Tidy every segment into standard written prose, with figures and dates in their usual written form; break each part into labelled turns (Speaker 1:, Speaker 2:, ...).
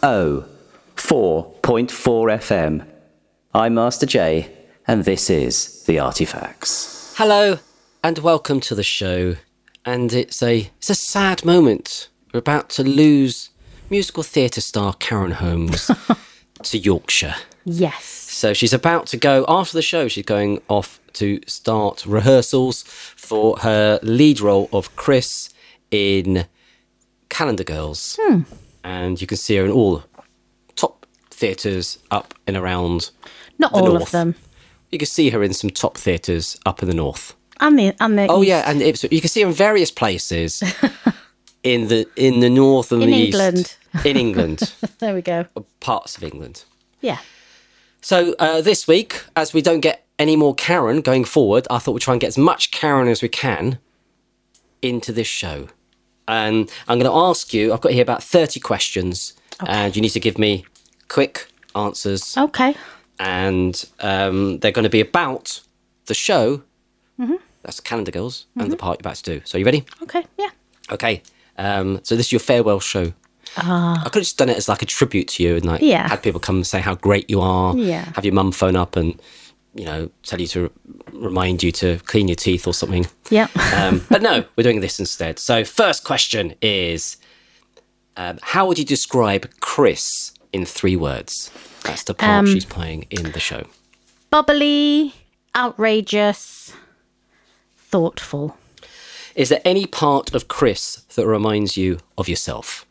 Speaker 1: 4.4 FM. I'm Master J, and this is The Artifacts.
Speaker 2: Hello, and welcome to the show. And it's a sad moment. We're about to lose musical theatre star Karen Holmes to Yorkshire.
Speaker 3: Yes.
Speaker 2: So she's about to go, after the show, she's going off to start rehearsals for her lead role of Chris in Calendar Girls. And you can see her in all top theatres up and around
Speaker 3: Not
Speaker 2: the
Speaker 3: all
Speaker 2: north.
Speaker 3: of them.
Speaker 2: You can see her in some top theatres up in the north.
Speaker 3: And the
Speaker 2: Oh
Speaker 3: east.
Speaker 2: yeah, and Ipswich. You can see her in various places in the north and
Speaker 3: In
Speaker 2: the
Speaker 3: England.
Speaker 2: east. In England.
Speaker 3: There we go.
Speaker 2: Or parts of England.
Speaker 3: Yeah.
Speaker 2: So this week, as we don't get any more Karen going forward, I thought we'd try and get as much Karen as we can into this show. And I'm going to ask you, I've got here about 30 questions, and you need to give me quick answers.
Speaker 3: Okay.
Speaker 2: And they're going to be about the show. That's Calendar Girls and the part you're about to do. So you ready?
Speaker 3: Okay. Yeah.
Speaker 2: Okay. So this is your farewell show. I could have just done it as like a tribute to you and like
Speaker 3: Yeah.
Speaker 2: had people come and say how great you are.
Speaker 3: Yeah.
Speaker 2: Have your mum phone up and, you know, tell you to remind you to clean your teeth or something.
Speaker 3: Yeah.
Speaker 2: But no, we're doing this instead. So first question is, how would you describe Chris in 3 words? That's the part she's playing in the show.
Speaker 3: Bubbly, outrageous, thoughtful.
Speaker 2: Is there any part of Chris that reminds you of yourself?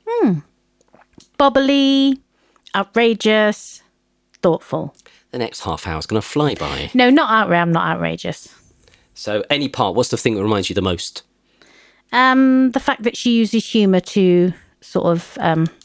Speaker 3: Bubbly, outrageous, thoughtful.
Speaker 2: The next half hour is going to fly by.
Speaker 3: No, I'm not outrageous.
Speaker 2: So any part, what's the thing that reminds you the most?
Speaker 3: The fact that she uses humour to sort of,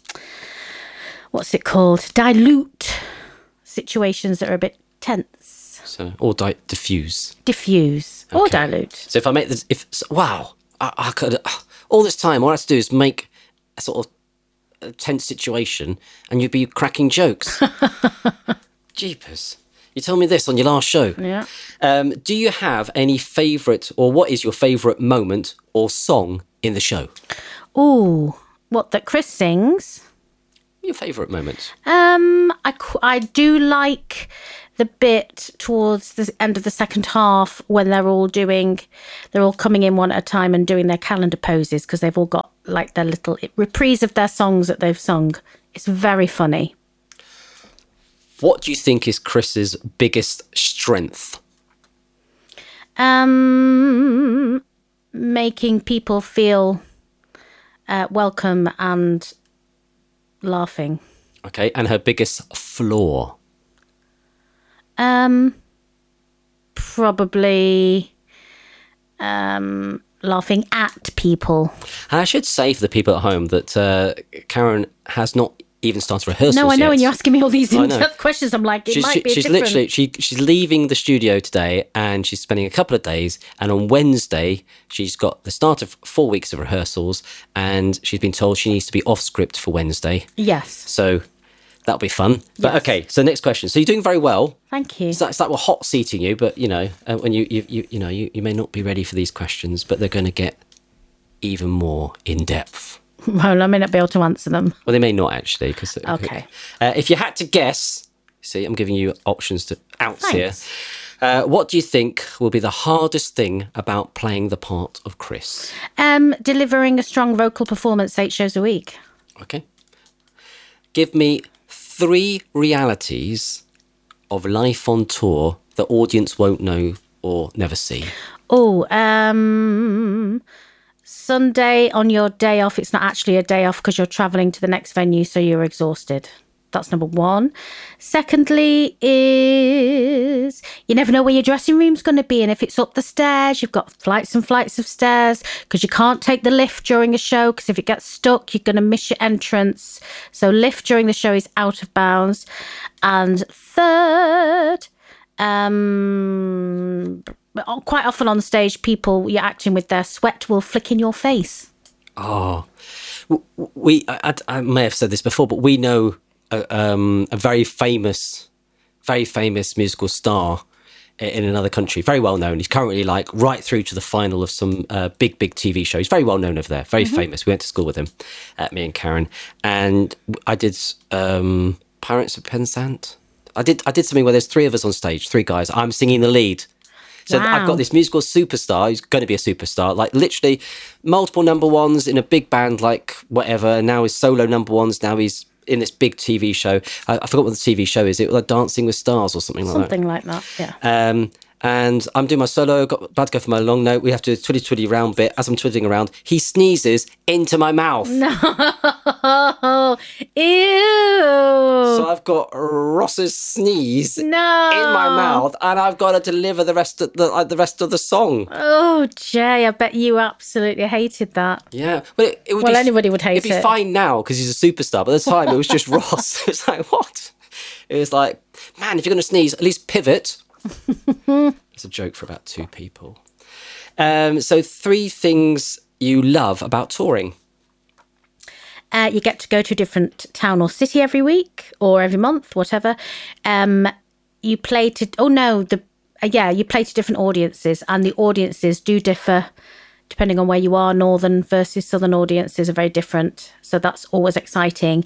Speaker 3: what's it called? Dilute situations that are a bit tense.
Speaker 2: So, or diffuse.
Speaker 3: Diffuse. Or
Speaker 2: Okay.
Speaker 3: dilute.
Speaker 2: So if I make this, wow, I could, all this time, all I have to do is make a sort of a tense situation and you'd be cracking jokes. Jeepers. You told me this on your last show.
Speaker 3: Yeah.
Speaker 2: Do you have any favourite, or what is your favourite moment or song in the show?
Speaker 3: Ooh, what, that Chris sings?
Speaker 2: Your favourite moment?
Speaker 3: I do like the bit towards the end of the second half when they're all coming in one at a time and doing their calendar poses because they've all got like their little reprise of their songs that they've sung. It's very funny.
Speaker 2: What do you think is Chris's biggest strength?
Speaker 3: Making people feel welcome and laughing.
Speaker 2: Okay, and her biggest flaw?
Speaker 3: Probably laughing at people.
Speaker 2: And I should say for the people at home that Karen has not even started rehearsals
Speaker 3: No, I know,
Speaker 2: yet.
Speaker 3: and you're asking me all these
Speaker 2: I know.
Speaker 3: in-depth questions. I'm like, it might be
Speaker 2: she's
Speaker 3: different.
Speaker 2: literally she's leaving the studio today and she's spending a couple of days, and on Wednesday she's got the start of 4 weeks of rehearsals and she's been told she needs to be off script for Wednesday.
Speaker 3: Yes.
Speaker 2: So that'll be fun. But
Speaker 3: Yes.
Speaker 2: okay, so next question. So you're doing very well.
Speaker 3: Thank you.
Speaker 2: It's like we're hot seating you, but you know, when you may not be ready for these questions, but they're going to get even more in depth.
Speaker 3: Well, I may not be able to answer them.
Speaker 2: Well, they may not actually.
Speaker 3: Okay.
Speaker 2: If you had to guess, see, I'm giving you options to outs
Speaker 3: Thanks.
Speaker 2: here. What do you think will be the hardest thing about playing the part of Chris?
Speaker 3: Delivering a strong vocal performance 8 shows a week.
Speaker 2: Okay. Give me 3 realities of life on tour the audience won't know or never see.
Speaker 3: Oh, Sunday on your day off, it's not actually a day off because you're travelling to the next venue, so you're exhausted. That's number 1. Secondly is you never know where your dressing room's going to be, and if it's up the stairs, you've got flights and flights of stairs because you can't take the lift during a show because if it gets stuck, you're going to miss your entrance. So lift during the show is out of bounds. And third, quite often on stage, people you're acting with, their sweat will flick in your face.
Speaker 2: Oh, I may have said this before, but we know a very famous musical star in another country. Very well known. He's currently like right through to the final of some big TV show. He's very well known over there. Very famous. We went to school with him, me and Karen. And I did Pirates of Penzance. I did something where there's 3 of us on stage, 3 guys. I'm singing the lead. So
Speaker 3: Wow.
Speaker 2: I've got this musical superstar who's going to be a superstar, like literally multiple number ones in a big band, like whatever. And now he's solo number ones. Now he's in this big TV show. I forgot what the TV show is. It was like Dancing with Stars or something like that.
Speaker 3: Something like that, yeah.
Speaker 2: And I'm doing my solo, about to go for my long note. We have to do a twiddy round bit. As I'm twiddling around, he sneezes into my mouth.
Speaker 3: Oh, ew.
Speaker 2: So I've got Ross's sneeze
Speaker 3: No.
Speaker 2: in my mouth, and I've got to deliver the rest of the rest of the song.
Speaker 3: Oh, Jay, I bet you absolutely hated that.
Speaker 2: Yeah, but it would
Speaker 3: Well,
Speaker 2: be,
Speaker 3: anybody would hate
Speaker 2: it'd be
Speaker 3: it.
Speaker 2: fine now because he's a superstar. But at the time, it was just Ross. It was like, what? It was like, man, if you're going to sneeze, at least pivot. It's a joke for about 2 people. So 3 things you love about touring.
Speaker 3: You get to go to a different town or city every week or every month, whatever. You play to you play to different audiences, and the audiences do differ depending on where you are. Northern versus southern audiences are very different, so that's always exciting.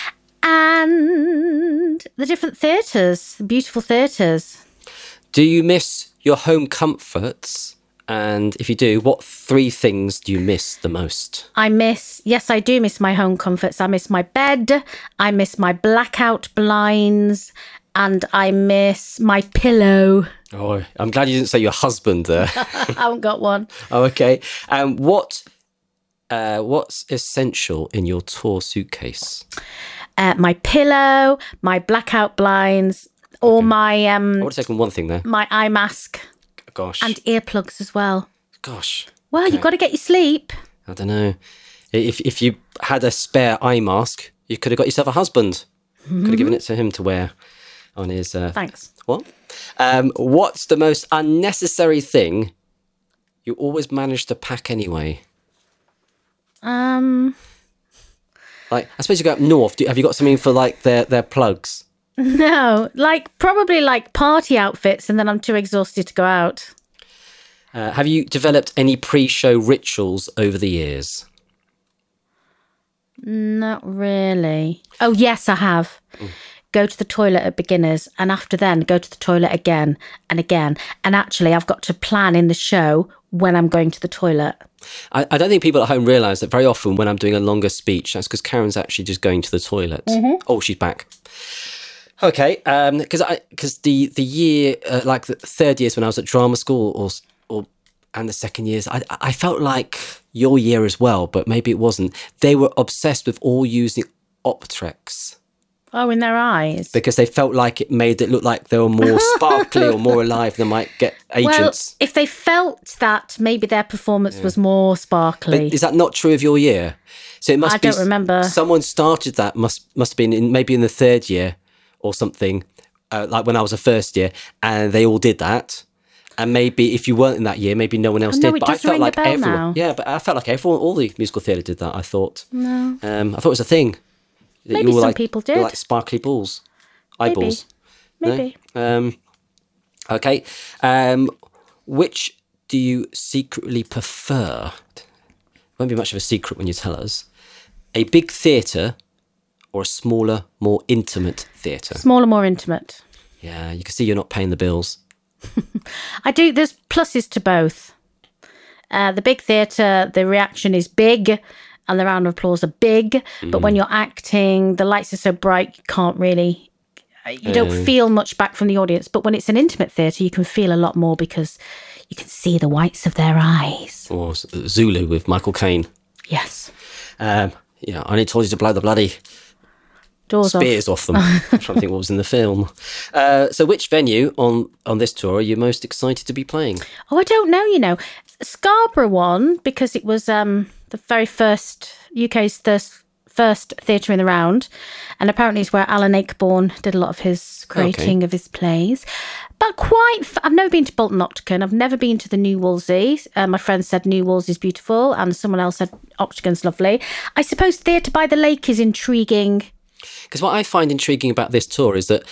Speaker 3: And the different theatres, the beautiful theatres.
Speaker 2: Do you miss your home comforts? And if you do, what 3 things do you miss the most?
Speaker 3: I do miss my home comforts. I miss my bed. I miss my blackout blinds. And I miss my pillow.
Speaker 2: Oh, I'm glad you didn't say your husband there.
Speaker 3: I haven't got one.
Speaker 2: Oh, okay. What's essential in your tour suitcase?
Speaker 3: My pillow, my blackout blinds, or my
Speaker 2: I would have taken one thing there.
Speaker 3: my eye mask
Speaker 2: Gosh.
Speaker 3: and earplugs as well.
Speaker 2: Gosh.
Speaker 3: Well, you've got to get your sleep.
Speaker 2: I don't know. If you had a spare eye mask, you could have got yourself a husband. Could have given it to him to wear on his...
Speaker 3: Thanks.
Speaker 2: What? What's the most unnecessary thing you always manage to pack anyway? Like, I suppose you go up north. Have you got something for like their plugs?
Speaker 3: No, probably party outfits, and then I'm too exhausted to go out.
Speaker 2: Have you developed any pre-show rituals over the years?
Speaker 3: Not really. Oh, yes, I have. Go to the toilet at beginners, and after then go to the toilet again and again. And actually, I've got to plan in the show when I'm going to the toilet.
Speaker 2: I don't think people at home realise that very often when I'm doing a longer speech, that's because Karen's actually just going to the toilet. Oh, she's back. Okay, because the year, like the 3rd years when I was at drama school and the 2nd years, I felt like your year as well, but maybe it wasn't. They were obsessed with all using Optrex.
Speaker 3: Oh, in their eyes.
Speaker 2: Because they felt like it made it look like they were more sparkly or more alive. They might get agents.
Speaker 3: Well, if they felt that, maybe their performance was more sparkly.
Speaker 2: But is that not true of your year? So it must
Speaker 3: I don't remember.
Speaker 2: Someone started that. Must have been maybe in the 3rd year or something, like when I was a 1st year, and they all did that. And maybe if you weren't in that year, maybe no one else did.
Speaker 3: It
Speaker 2: But
Speaker 3: does
Speaker 2: I felt
Speaker 3: ring
Speaker 2: like
Speaker 3: a bell
Speaker 2: everyone.
Speaker 3: now.
Speaker 2: Yeah, but I felt like everyone, all the musical theatre did that. I thought. No. I thought it was a thing. That
Speaker 3: Maybe
Speaker 2: you were
Speaker 3: some
Speaker 2: like,
Speaker 3: people
Speaker 2: you were
Speaker 3: did.
Speaker 2: like sparkly balls, eyeballs.
Speaker 3: Maybe.
Speaker 2: No? Okay. Which do you secretly prefer? Won't be much of a secret when you tell us. A big theatre or a smaller, more intimate theatre?
Speaker 3: Smaller, more intimate.
Speaker 2: Yeah, you can see you're not paying the bills.
Speaker 3: I do. There's pluses to both. The big theatre, the reaction is big and the round of applause are big. But when you're acting, the lights are so bright, you can't really... You don't feel much back from the audience. But when it's an intimate theatre, you can feel a lot more because you can see the whites of their eyes.
Speaker 2: Or Zulu with Michael Caine.
Speaker 3: Yes.
Speaker 2: I only told you to blow the bloody
Speaker 3: Doors
Speaker 2: spears off them. I'm trying to think what was in the film. So which venue on this tour are you most excited to be playing?
Speaker 3: Oh, I don't know, Scarborough won because it was the very first, UK's first theatre in the round. And apparently it's where Alan Ayckbourn did a lot of his creating of his plays. But I've never been to Bolton Octagon. I've never been to the New Wolsey. My friend said New Wolsey is beautiful and someone else said Octagon's lovely. I suppose Theatre by the Lake is intriguing.
Speaker 2: Because what I find intriguing about this tour is that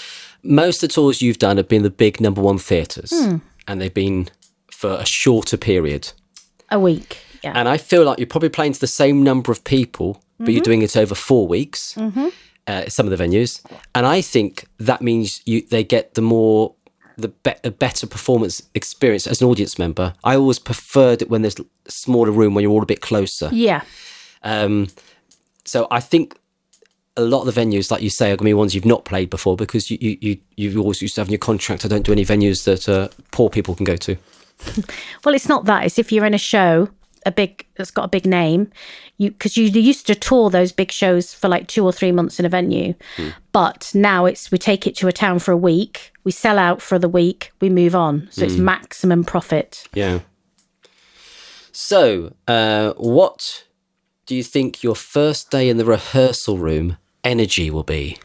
Speaker 2: most of the tours you've done have been the big number one theatres, and they've been for a shorter period.
Speaker 3: A week, yeah.
Speaker 2: And I feel like you're probably playing to the same number of people, but you're doing it over 4 weeks, some of the venues. And I think that means they get a better performance experience as an audience member. I always preferred it when there's a smaller room, when you're all a bit closer.
Speaker 3: Yeah.
Speaker 2: So I think a lot of the venues, like you say, are going to be ones you've not played before, because you always used to have in your contract, I don't do any venues that poor people can go to.
Speaker 3: Well, it's not that. It's if you're in a show, that's got a big name, because you used to tour those big shows for like 2 or 3 months in a venue. But now we take it to a town for a week, we sell out for the week, we move on. So it's maximum profit.
Speaker 2: Yeah. So what do you think your first day in the rehearsal room energy will be?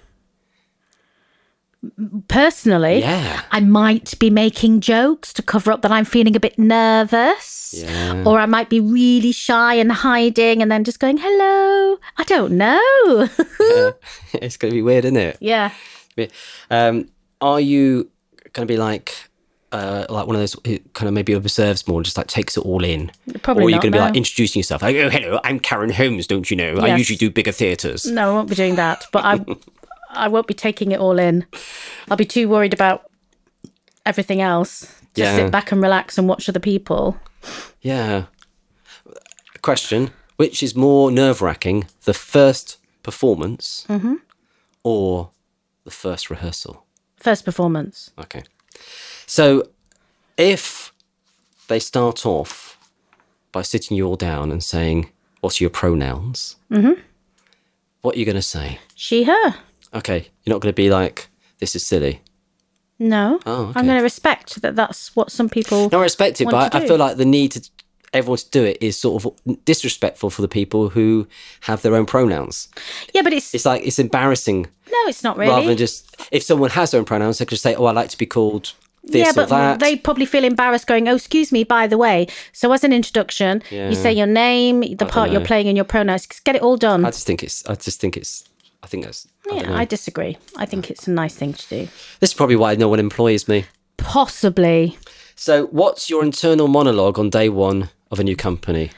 Speaker 3: Personally,
Speaker 2: Yeah.
Speaker 3: I might be making jokes to cover up that I'm feeling a bit nervous.
Speaker 2: Yeah.
Speaker 3: Or I might be really shy and hiding and then just going, hello. I don't know.
Speaker 2: It's going to be weird, isn't it?
Speaker 3: Yeah.
Speaker 2: Are you going to be like one of those who kind of maybe observes more and just like takes it all in?
Speaker 3: Probably
Speaker 2: Or are you
Speaker 3: not,
Speaker 2: going to be
Speaker 3: no.
Speaker 2: like introducing yourself? Like, oh, hello, I'm Karen Holmes, don't you know? I
Speaker 3: Yes.
Speaker 2: usually do bigger theatres.
Speaker 3: No, I won't be doing that. But I won't be taking it all in. I'll be too worried about everything else. Just
Speaker 2: Yeah.
Speaker 3: sit back and relax and watch other people.
Speaker 2: Yeah. Question, which is more nerve-wracking, the first performance or the first rehearsal?
Speaker 3: First performance.
Speaker 2: Okay. So if they start off by sitting you all down and saying, what are your pronouns? What are you going to say?
Speaker 3: She, her.
Speaker 2: Okay, you're not going to be like, this is silly.
Speaker 3: No.
Speaker 2: Oh, okay.
Speaker 3: I'm going to respect that that's what some people
Speaker 2: No, I respect it,
Speaker 3: want
Speaker 2: but
Speaker 3: to
Speaker 2: I
Speaker 3: do.
Speaker 2: feel like the need to everyone to do it is sort of disrespectful for the people who have their own pronouns.
Speaker 3: Yeah, but it's
Speaker 2: It's like, it's embarrassing
Speaker 3: no, it's not really.
Speaker 2: rather than just, if someone has their own pronouns, they could just say, oh, I like to be called this
Speaker 3: yeah,
Speaker 2: or
Speaker 3: but
Speaker 2: that.
Speaker 3: they probably feel embarrassed going, oh, excuse me, by the way. So as an introduction,
Speaker 2: Yeah.
Speaker 3: you say your name, the part you're
Speaker 2: know.
Speaker 3: playing and your pronouns. Get it all done.
Speaker 2: I think that's, I think that's, I don't know.
Speaker 3: I disagree. I think it's a nice thing to do.
Speaker 2: This is probably why no one employs me.
Speaker 3: Possibly.
Speaker 2: So what's your internal monologue on day one of a new company?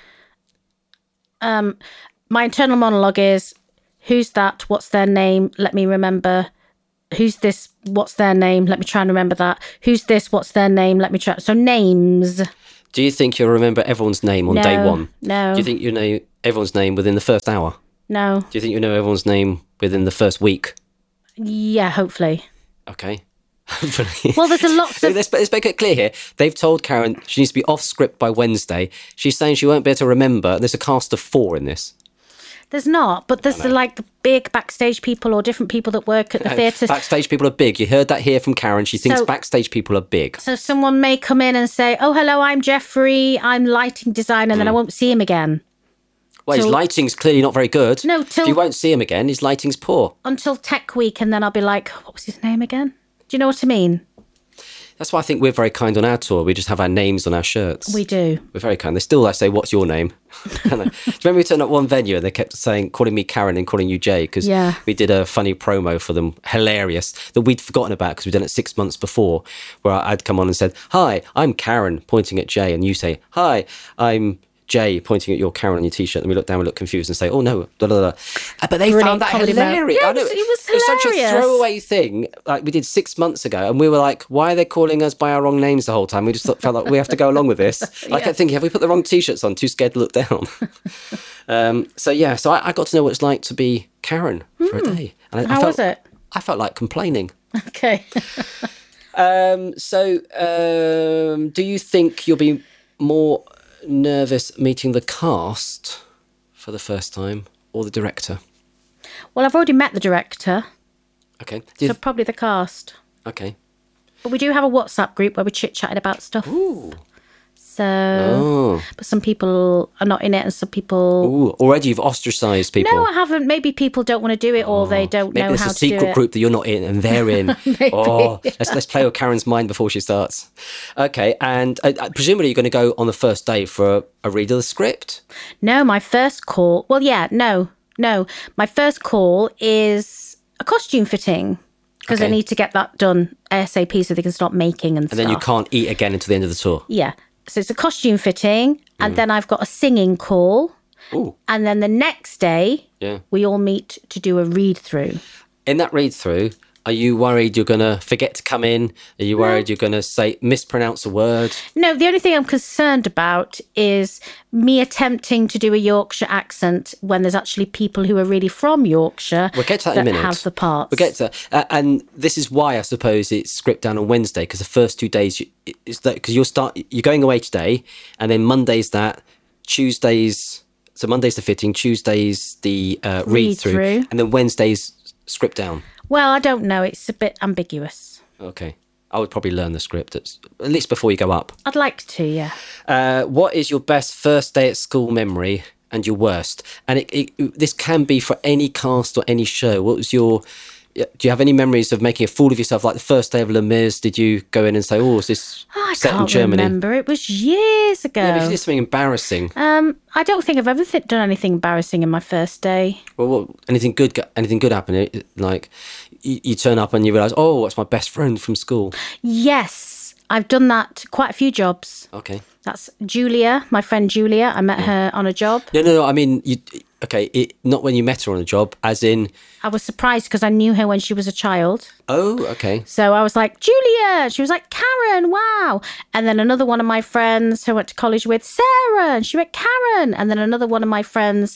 Speaker 3: My internal monologue is, who's that? What's their name? Let me remember. Who's this? What's their name? Let me try and remember that. Who's this? What's their name? Let me try. So names.
Speaker 2: Do you think you'll remember everyone's name on
Speaker 3: No,
Speaker 2: day one?
Speaker 3: no.
Speaker 2: Do you think you know everyone's name within the first hour?
Speaker 3: No.
Speaker 2: Do you think you know everyone's name within the first week?
Speaker 3: Yeah, hopefully.
Speaker 2: Okay. Hopefully.
Speaker 3: Well, there's a lot of...
Speaker 2: Let's make it clear here. They've told Karen she needs to be off script by Wednesday. She's saying she won't be able to remember. There's a cast of 4 in this.
Speaker 3: There's not, but there's like the big backstage people or different people that work at the theatre.
Speaker 2: Backstage people are big. You heard that here from Karen. She thinks
Speaker 3: So-
Speaker 2: backstage people are big.
Speaker 3: So someone may come in and say, oh, hello, I'm Jeffrey, I'm lighting designer, and then I won't see him again
Speaker 2: Well, his
Speaker 3: So-
Speaker 2: lighting's clearly not very good.
Speaker 3: No, till-
Speaker 2: If you won't see him again, his lighting's poor.
Speaker 3: until Tech Week, and then I'll be like, what was his name again? Do you know what I mean?
Speaker 2: That's why I think we're very kind on our tour. We just have our names on our shirts.
Speaker 3: We do.
Speaker 2: We're very kind. They still say, what's your name? Do you remember we turned up one venue and they kept calling me Karen and calling you Jay because
Speaker 3: Yeah.
Speaker 2: we did a funny promo for them, hilarious, that we'd forgotten about because we'd done it 6 months before, where I'd come on and said, hi, I'm Karen, pointing at Jay, and you say, hi, I'm Jay, pointing at your Karen on your T-shirt, and we look down and look confused and say, oh no, blah, blah, blah. But they
Speaker 3: Brilliant
Speaker 2: found that
Speaker 3: comedy moment.
Speaker 2: hilarious.
Speaker 3: Yeah,
Speaker 2: I know,
Speaker 3: it was
Speaker 2: such a
Speaker 3: hilarious.
Speaker 2: throwaway thing, like we did 6 months ago, and we were like, why are they calling us by our wrong names the whole time? We just felt like we have to go along with this. I kept thinking, have we put the wrong T-shirts on? Too scared to look down. So I got to know what it's like to be Karen for a day. And
Speaker 3: How was it?
Speaker 2: I felt like complaining.
Speaker 3: Okay.
Speaker 2: Do you think you'll be more nervous meeting the cast for the first time or the director?
Speaker 3: Well, I've already met the director,
Speaker 2: Okay.
Speaker 3: so probably the cast.
Speaker 2: Okay.
Speaker 3: But we do have a WhatsApp group where we chit-chatted about stuff.
Speaker 2: Ooh.
Speaker 3: So,
Speaker 2: Oh.
Speaker 3: but some people are not in it and some people...
Speaker 2: Ooh. Already you've ostracised people.
Speaker 3: No, I haven't. Maybe people don't want to do it or they don't
Speaker 2: Maybe
Speaker 3: know
Speaker 2: there's
Speaker 3: how
Speaker 2: a
Speaker 3: to do
Speaker 2: secret
Speaker 3: it.
Speaker 2: group that you're not in and they're in. Oh, let's play with Karen's mind before she starts. Okay, and presumably you're going to go on the first day for a read of the script.
Speaker 3: No, my first call... Well, yeah, no. My first call is a costume fitting. because
Speaker 2: Okay.
Speaker 3: they need to get that done ASAP so they can start making and
Speaker 2: And
Speaker 3: stuff.
Speaker 2: then you can't eat again until the end of the tour.
Speaker 3: Yeah. So it's a costume fitting, and then I've got a singing call,
Speaker 2: Ooh,
Speaker 3: and then the next day
Speaker 2: yeah.
Speaker 3: we all meet to do a read through.
Speaker 2: In that read through, are you worried you're going to forget to come in? Are you worried you're going to mispronounce a word?
Speaker 3: No, the only thing I'm concerned about is me attempting to do a Yorkshire accent when there's actually people who are really from Yorkshire
Speaker 2: We'll get to that in a minute.
Speaker 3: have the parts.
Speaker 2: We'll get to that. And this is why I suppose it's script down on Wednesday, because the first 2 days is that because you're going away today, and then Monday's that, Tuesdays. So Monday's the fitting, Tuesday's the read through,
Speaker 3: Read-through.
Speaker 2: and then Wednesday's script down.
Speaker 3: Well, I don't know. It's a bit ambiguous.
Speaker 2: Okay, I would probably learn the script at least before you go up.
Speaker 3: I'd like to, yeah.
Speaker 2: What is your best first day at school memory and your worst? And this can be for any cast or any show. What was your... Do you have any memories of making a fool of yourself? Like the first day of Les Mis, did you go in and say, oh, is this
Speaker 3: I
Speaker 2: set in
Speaker 3: can't
Speaker 2: Germany?
Speaker 3: remember. It was years ago.
Speaker 2: Yeah, but if you did something embarrassing.
Speaker 3: I don't think I've ever done anything embarrassing in my first day.
Speaker 2: Well, anything good happen? Like you turn up and you realise, oh, it's my best friend from school.
Speaker 3: Yes, I've done that quite a few jobs.
Speaker 2: Okay.
Speaker 3: That's Julia, my friend Julia. I met her on a job.
Speaker 2: No. I mean, not when you met her on a job, as in,
Speaker 3: I was surprised because I knew her when she was a child.
Speaker 2: oh, okay.
Speaker 3: So I was like, Julia. She was like, Karen, wow. And then another one of my friends who I went to college with, Sarah. And she went, Karen. And then another one of my friends,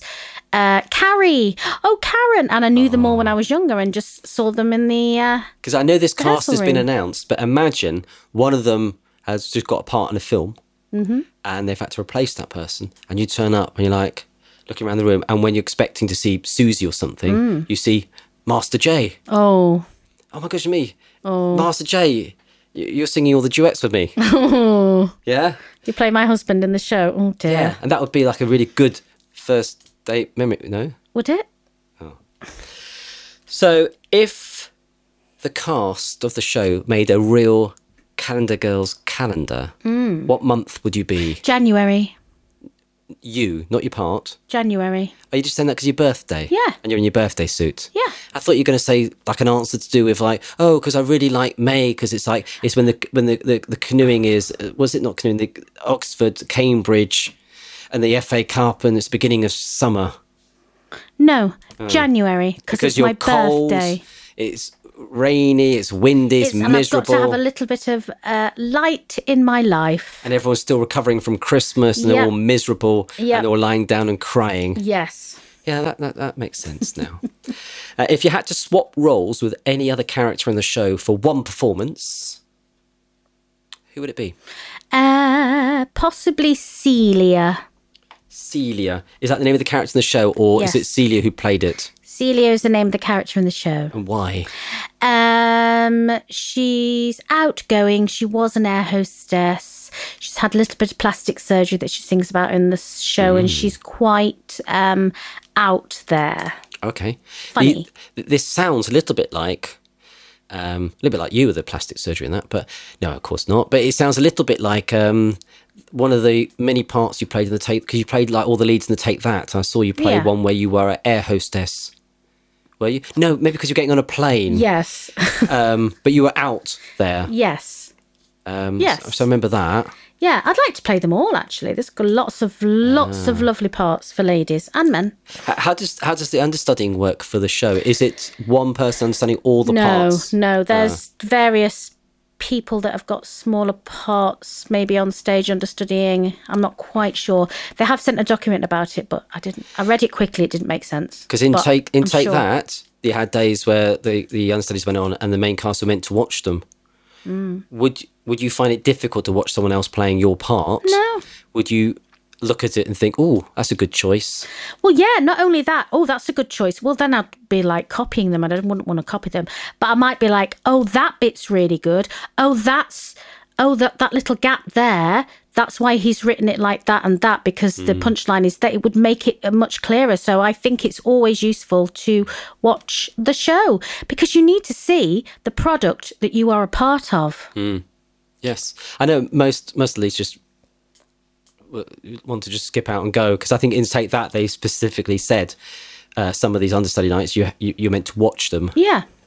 Speaker 3: Carrie. Oh, Karen. And I knew them all when I was younger and just saw them in the...
Speaker 2: Because I know this cast has been
Speaker 3: room.
Speaker 2: announced, but imagine one of them has just got a part in a film, and they've had to replace that person, and you turn up and you're like looking around the room, and when you're expecting to see Susie or something, you see Master J.
Speaker 3: Oh,
Speaker 2: Oh my gosh, me, Master J, you're singing all the duets with me. Yeah,
Speaker 3: you play my husband in the show. Oh, dear.
Speaker 2: yeah, and that would be like a really good first date memory. No,
Speaker 3: Would it?
Speaker 2: so if the cast of the show made a real Calendar Girls calendar, what month would you be?
Speaker 3: January.
Speaker 2: You, not your part.
Speaker 3: January.
Speaker 2: Are you just saying that because your birthday?
Speaker 3: Yeah.
Speaker 2: And you're in your birthday suit?
Speaker 3: Yeah.
Speaker 2: I thought you were going to say like an answer to do with like, oh, because I really like May, because it's like, it's when the canoeing is, was it not canoeing, the Oxford, Cambridge, and the FA Cup, and it's beginning of summer.
Speaker 3: No, January, because it's
Speaker 2: you're
Speaker 3: my
Speaker 2: cold,
Speaker 3: birthday.
Speaker 2: it's rainy, it's windy, it's
Speaker 3: And I've got
Speaker 2: miserable.
Speaker 3: to have a little bit of light in my life.
Speaker 2: And everyone's still recovering from Christmas, and they're
Speaker 3: Yep.
Speaker 2: all miserable,
Speaker 3: Yep.
Speaker 2: and they're all lying down and crying.
Speaker 3: Yes.
Speaker 2: Yeah, that makes sense now. If you had to swap roles with any other character in the show for one performance, who would it be?
Speaker 3: Possibly Celia.
Speaker 2: Celia. Is that the name of the character in the show, or is
Speaker 3: Yes.
Speaker 2: it Celia who played it?
Speaker 3: Celia is the name of the character in the show.
Speaker 2: And why?
Speaker 3: She's outgoing. She was an air hostess. She's had a little bit of plastic surgery that she sings about in the show, and she's quite out there.
Speaker 2: Okay.
Speaker 3: Funny.
Speaker 2: This sounds a little bit like you with the plastic surgery and that, but no, of course not. But it sounds a little bit like one of the many parts you played in the Take, because you played like all the leads in the Take That. I saw you play
Speaker 3: Yeah.
Speaker 2: one where you were an air hostess. Were you? No, maybe because you're getting on a plane.
Speaker 3: Yes.
Speaker 2: But you were out there.
Speaker 3: Yes. Yes.
Speaker 2: So I remember that.
Speaker 3: Yeah, I'd like to play them all. Actually, there's got lots of lovely parts for ladies and men.
Speaker 2: How does the understudying work for the show? Is it one person understanding all the
Speaker 3: No,
Speaker 2: parts?
Speaker 3: no. There's various people that have got smaller parts, maybe on stage understudying. I'm not quite sure. They have sent a document about it, but I read it quickly. It didn't make sense.
Speaker 2: Because in
Speaker 3: But
Speaker 2: Take
Speaker 3: I'm sure.
Speaker 2: That, you had days where the understudies went on and the main cast were meant to watch them. Would you find it difficult to watch someone else playing your part?
Speaker 3: No.
Speaker 2: Would you look at it and think, oh, that's a good choice?
Speaker 3: Well, yeah, not only that, oh, that's a good choice. Well, then I'd be like copying them and I wouldn't want to copy them. But I might be like, oh, that bit's really good. That little gap there, that's why he's written it like that and that, because the punchline is that it would make it much clearer. So I think it's always useful to watch the show because you need to see the product that you are a part of.
Speaker 2: Yes. I know most of these just want to just skip out and go, because I think in Take That they specifically said some of these understudy nights you're meant to watch them.
Speaker 3: Yeah.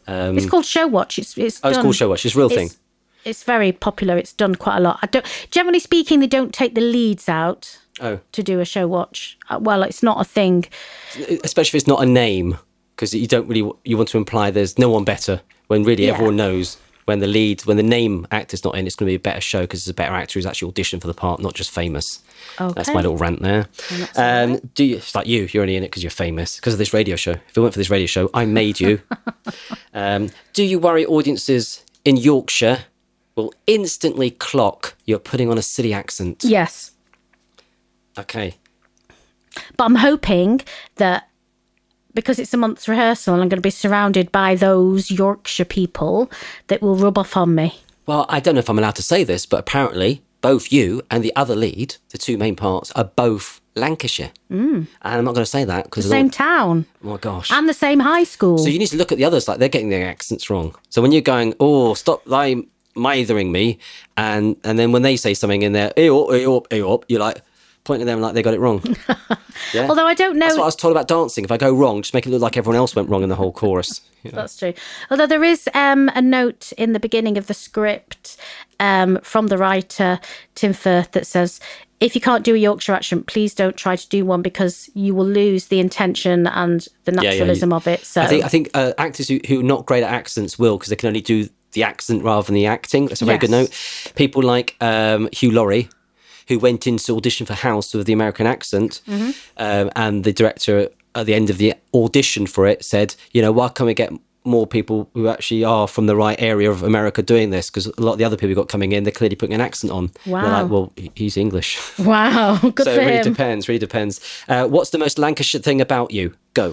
Speaker 3: It's called Show Watch. It's
Speaker 2: It's
Speaker 3: done.
Speaker 2: called Show Watch. It's a real thing.
Speaker 3: It's very popular. It's done quite a lot. Generally speaking, they don't take the leads out to do a Show Watch. Well, it's not a thing.
Speaker 2: Especially if it's not a name, because you want to imply there's no one better, when really everyone knows when the name actor's not in, it's going to be a better show because it's a better actor who's actually auditioned for the part, not just famous.
Speaker 3: Okay.
Speaker 2: That's my little rant there. It's like you're only in it because you're famous, because of this radio show. If it weren't for this radio show, I made you. Do you worry audiences in Yorkshire will instantly clock you're putting on a silly accent?
Speaker 3: Yes.
Speaker 2: Okay.
Speaker 3: But I'm hoping that because it's a month's rehearsal, I'm going to be surrounded by those Yorkshire people that will rub off on me.
Speaker 2: Well, I don't know if I'm allowed to say this, but apparently both you and the other lead, the two main parts, are both Lancashire. And I'm not going to say that because...
Speaker 3: The same town.
Speaker 2: Oh, my gosh.
Speaker 3: And the same high school.
Speaker 2: So you need to look at the others like they're getting their accents wrong. So when you're going, oh, stop mithering me, and then when they say something in there, you're like pointing at them like they got it wrong. Yeah?
Speaker 3: Although I don't know...
Speaker 2: That's what I was told about dancing. If I go wrong, just make it look like everyone else went wrong in the whole chorus. You know?
Speaker 3: That's true. Although there is a note in the beginning of the script from the writer, Tim Firth, that says, if you can't do a Yorkshire accent, please don't try to do one because you will lose the intention and the naturalism of it. So
Speaker 2: I think actors who are not great at accents will, because they can only do the accent rather than the acting. That's a very good note. People like Hugh Laurie, who went in to audition for House with the American accent, and the director at the end of the audition for it said, why can't we get more people who actually are from the right area of America doing this? Because a lot of the other people who got coming in, they're clearly putting an accent on.
Speaker 3: Wow.
Speaker 2: They're like, well, he's English.
Speaker 3: Wow, good
Speaker 2: so
Speaker 3: for
Speaker 2: it
Speaker 3: him.
Speaker 2: really depends. What's the most Lancashire thing about you? Go.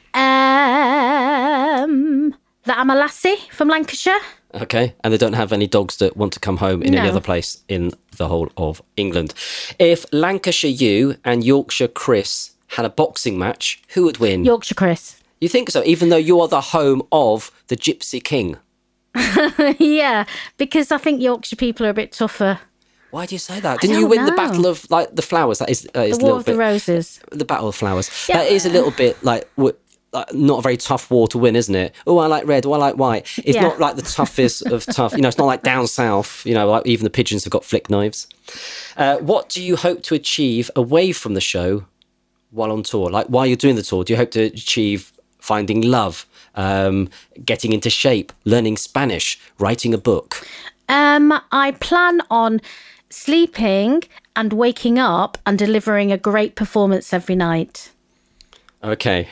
Speaker 3: That I'm a lassie from Lancashire.
Speaker 2: Okay, and they don't have any dogs that want to come home in any other place in the whole of England. If Lancashire you and Yorkshire Chris had a boxing match, who would win?
Speaker 3: Yorkshire Chris.
Speaker 2: You think so, even though you are the home of the Gypsy King?
Speaker 3: Yeah, because I think Yorkshire people are a bit tougher.
Speaker 2: Why do you say that? Didn't you win the Battle of the Flowers? That is
Speaker 3: The
Speaker 2: a
Speaker 3: War
Speaker 2: little
Speaker 3: of
Speaker 2: bit,
Speaker 3: the Roses.
Speaker 2: The Battle of Flowers.
Speaker 3: Yeah.
Speaker 2: That is a little bit like not a very tough war to win, isn't it? Oh, I like red. Oh, I like white. It's not like the toughest of tough. It's not like down south. Like even the pigeons have got flick knives. What do you hope to achieve away from the show while on tour? Like while you're doing the tour, do you hope to achieve finding love, getting into shape, learning Spanish, writing a book?
Speaker 3: I plan on sleeping and waking up and delivering a great performance every night.
Speaker 2: Okay.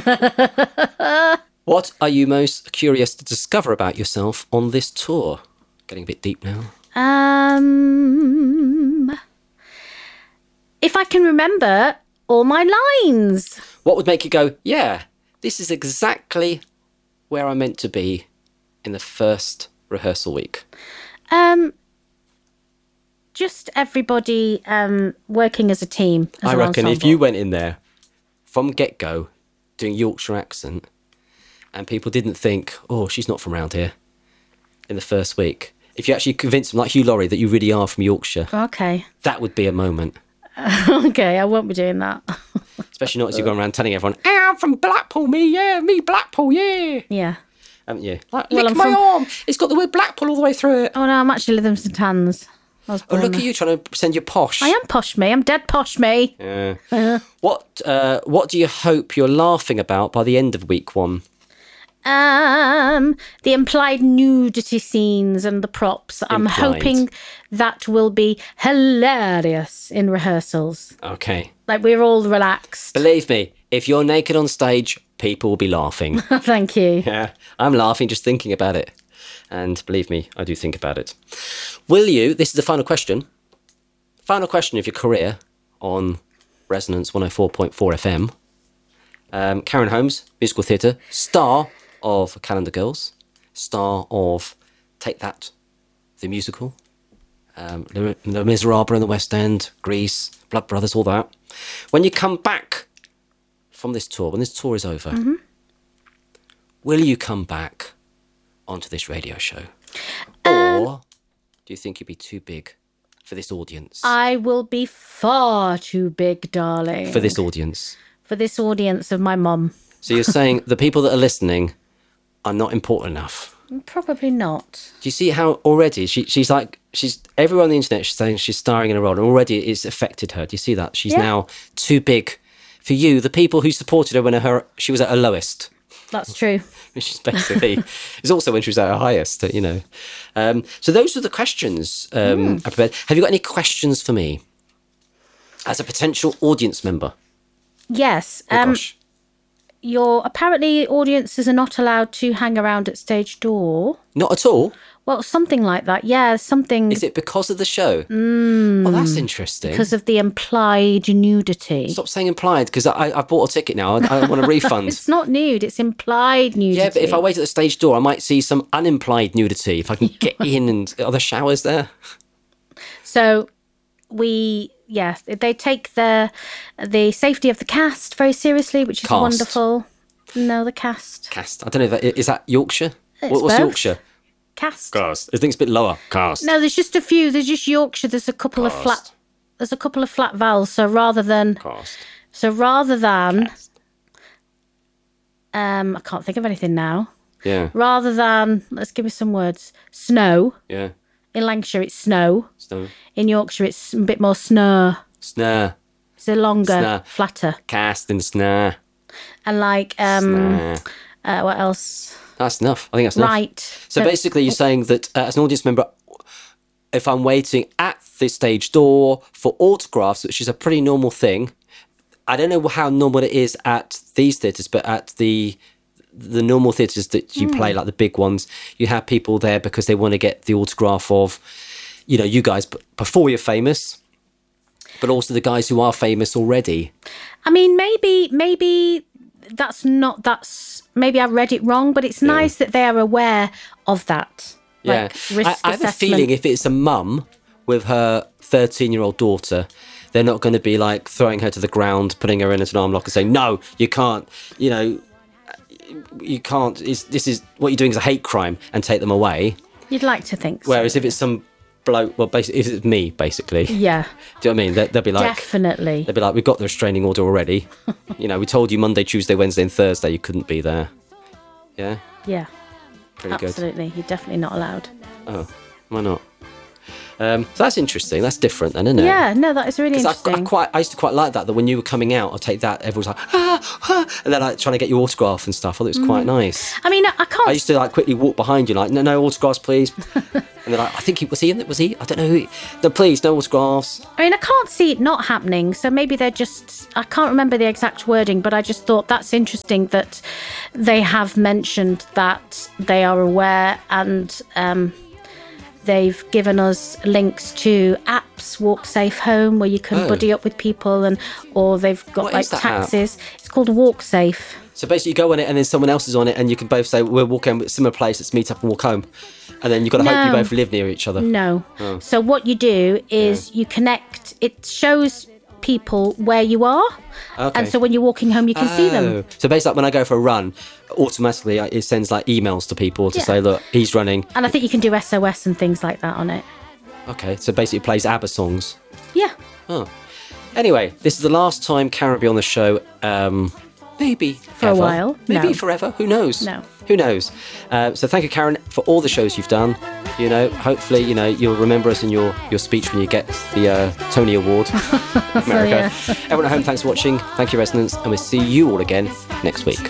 Speaker 2: What are you most curious to discover about yourself on this tour? Getting a bit deep now.
Speaker 3: If I can remember all my lines.
Speaker 2: What would make you go, yeah, this is exactly where I'm meant to be in the first rehearsal week?
Speaker 3: Just everybody working as a team. As
Speaker 2: I
Speaker 3: an
Speaker 2: reckon if
Speaker 3: ensemble.
Speaker 2: you went in there from get-go doing Yorkshire accent and people didn't think, oh, she's not from around here in the first week, if you actually convinced them, like Hugh Laurie, that you really are from Yorkshire,
Speaker 3: Okay.
Speaker 2: that would be a moment.
Speaker 3: Okay, I won't be doing that.
Speaker 2: Especially not as you're going around telling everyone, I'm from Blackpool, me Blackpool, yeah.
Speaker 3: Yeah.
Speaker 2: Haven't you? Like,
Speaker 3: Well,
Speaker 2: lick
Speaker 3: I'm
Speaker 2: my
Speaker 3: from-
Speaker 2: arm. It's got the word Blackpool all the way through it.
Speaker 3: Oh no, I'm actually living in St Anne's. I was
Speaker 2: Oh,
Speaker 3: born
Speaker 2: look
Speaker 3: there.
Speaker 2: at you trying to pretend you're posh.
Speaker 3: I am posh me. I'm dead posh me.
Speaker 2: Yeah. What do you hope you're laughing about by the end of week one?
Speaker 3: The implied nudity scenes and the props. I'm
Speaker 2: Implied.
Speaker 3: hoping that will be hilarious in rehearsals.
Speaker 2: Okay.
Speaker 3: Like we're all relaxed.
Speaker 2: Believe me, if you're naked on stage, people will be laughing.
Speaker 3: Thank you.
Speaker 2: Yeah, I'm laughing just thinking about it. And believe me, I do think about it. Will you, this is the final question of your career on Resonance 104.4 FM. Karen Holmes, musical theatre, star of Calendar Girls, star of Take That, the musical, Les Miserables in the West End, Grease, Blood Brothers, all that. When you come back from this tour, when this tour is over, will you come back onto this radio show? Or do you think you'd be too big for this audience?
Speaker 3: I will be far too big, darling.
Speaker 2: For this audience?
Speaker 3: For this audience of my mum.
Speaker 2: So you're saying the people that are listening are not important enough.
Speaker 3: Probably not.
Speaker 2: Do you see how already she's everyone on the internet is saying she's starring in a role, and already it's affected her. Do you see that? She's now too big for you, the people who supported her when she was at her lowest.
Speaker 3: That's true.
Speaker 2: Which is basically, it's also when she was at her highest, you know. So those are the questions I prepared. Have you got any questions for me as a potential audience member?
Speaker 3: Yes.
Speaker 2: Oh, gosh.
Speaker 3: Apparently audiences are not allowed to hang around at stage door.
Speaker 2: Not at all?
Speaker 3: Well, something like that. Yeah, something.
Speaker 2: Is it because of the show? Well, that's interesting.
Speaker 3: Because of the implied nudity.
Speaker 2: Stop saying implied, because I've bought a ticket now. I want a refund.
Speaker 3: It's not nude, it's implied nudity.
Speaker 2: Yeah, but if I wait at the stage door, I might see some unimplied nudity. If I can get in, and are there showers there?
Speaker 3: So they take the safety of the cast very seriously, which is
Speaker 2: Cast.
Speaker 3: wonderful. No, the cast.
Speaker 2: Cast. I don't know is that Yorkshire?
Speaker 3: It's
Speaker 2: What's
Speaker 3: both.
Speaker 2: Yorkshire?
Speaker 3: Cast.
Speaker 2: Cast. I think it's a bit lower. Cast.
Speaker 3: No, there's just a few. There's just Yorkshire. There's a couple of flat. There's a couple of flat vowels. So rather than.
Speaker 2: Cast.
Speaker 3: I can't think of anything now.
Speaker 2: Yeah.
Speaker 3: Rather than, let's give me some words. Snow.
Speaker 2: Yeah.
Speaker 3: In Lancashire, it's snow.
Speaker 2: Snow.
Speaker 3: In Yorkshire, it's a bit more snur.
Speaker 2: Snare.
Speaker 3: It's a longer,
Speaker 2: Snare.
Speaker 3: flatter.
Speaker 2: Cast and snare.
Speaker 3: And like,
Speaker 2: Snare.
Speaker 3: what else?
Speaker 2: That's enough. I think that's enough.
Speaker 3: Right.
Speaker 2: So basically, you're saying that as an audience member, if I'm waiting at the stage door for autographs, which is a pretty normal thing, I don't know how normal it is at these theatres, but at the normal theatres that you play, like the big ones, you have people there because they want to get the autograph of, you know, you guys before you're famous, but also the guys who are famous already.
Speaker 3: I mean, maybe maybe I read it wrong, but it's nice that they are aware of that.
Speaker 2: Yeah.
Speaker 3: Risk
Speaker 2: I have a
Speaker 3: assessment.
Speaker 2: feeling if it's a mum with her 13-year-old daughter, they're not going to be like throwing her to the ground, putting her in an arm lock and saying, no, you can't, you know, you can't, this is, what you're doing is a hate crime, and take them away.
Speaker 3: You'd like to think so.
Speaker 2: Whereas if it's some bloke, well, basically, if it's me, basically.
Speaker 3: Yeah.
Speaker 2: Do you know what I mean? They'll be like...
Speaker 3: Definitely.
Speaker 2: They'll be like, we've got the restraining order already. You know, we told you Monday, Tuesday, Wednesday and Thursday you couldn't be there. Yeah?
Speaker 3: Yeah.
Speaker 2: Pretty good.
Speaker 3: Absolutely. You're definitely not allowed.
Speaker 2: Oh, why not? So that's interesting. That's different then, isn't it?
Speaker 3: Yeah, no, that is really interesting.
Speaker 2: I used to quite like that when you were coming out, I'd take that, everyone's like, and then like trying to get your autograph and stuff. I thought it was quite nice.
Speaker 3: I mean, I can't...
Speaker 2: I used to like quickly walk behind you like, no autographs, please. And they're like, I think was he? I don't know who. No, please, no autographs.
Speaker 3: I mean, I can't see it not happening, so maybe they're just... I can't remember the exact wording, but I just thought that's interesting that they have mentioned that they are aware, and they've given us links to apps, Walk Safe Home, where you can buddy up with people, or they've got
Speaker 2: What
Speaker 3: like
Speaker 2: is that
Speaker 3: taxis. It's called Walk Safe.
Speaker 2: So basically you go on it and then someone else is on it and you can both say, we're walking to a similar place, let's meet up and walk home. And then you've got to hope you both live near each other.
Speaker 3: No. So what you do is you connect, it shows people where you are.
Speaker 2: Okay.
Speaker 3: And so when you're walking home, you can see them.
Speaker 2: So basically like when I go for a run, automatically it sends like emails to people to say, look, he's running.
Speaker 3: And I think you can do SOS and things like that on it.
Speaker 2: Okay, so basically it plays ABBA songs.
Speaker 3: Yeah.
Speaker 2: Oh. Anyway, this is the last time Karen will be on the show. Maybe
Speaker 3: For a while.
Speaker 2: Maybe
Speaker 3: No.
Speaker 2: forever. Who knows?
Speaker 3: No.
Speaker 2: Who knows? So thank you, Karen, for all the shows you've done. You know, hopefully, you know, you'll remember us in your speech when you get the Tony Award in America.
Speaker 3: yeah.
Speaker 2: Everyone at home, thanks for watching. Thank you, Resonance, and we'll see you all again next week.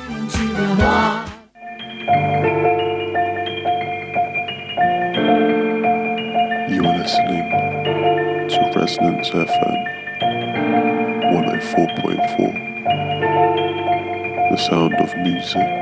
Speaker 4: You are listening to Resonance FM 104.4, the sound of music.